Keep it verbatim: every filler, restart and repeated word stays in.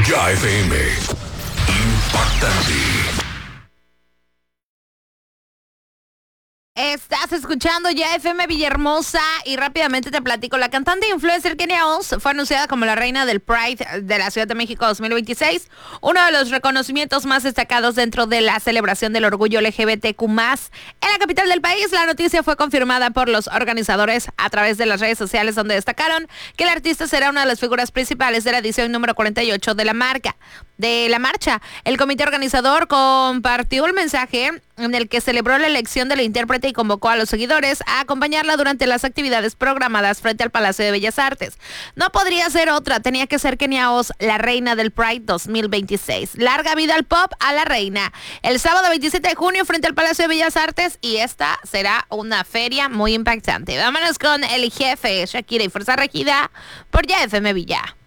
Ya F M. Impactante. Estás escuchando Ya F M Villahermosa y rápidamente te platico. La cantante e influencer Kenia Oz fue anunciada como la reina del Pride de la Ciudad de México dos mil veintiséis, uno de los reconocimientos más destacados dentro de la celebración del orgullo L G B T Q más, en la capital del país. La noticia fue confirmada por los organizadores a través de las redes sociales, donde destacaron que el artista será una de las figuras principales de la edición número cuarenta y ocho de la marca de la marcha. El comité organizador compartió el mensaje en el que celebró la elección de la intérprete y convocó a los seguidores a acompañarla durante las actividades programadas frente al Palacio de Bellas Artes. No podría ser otra, tenía que ser Kenia Oz, la reina del Pride dos mil veintiséis. Larga vida al pop, a la reina. El sábado veintisiete de junio frente al Palacio de Bellas Artes, y esta será una feria muy impactante. Vámonos con el jefe, Shakira y Fuerza Regida por Ya F M Villa.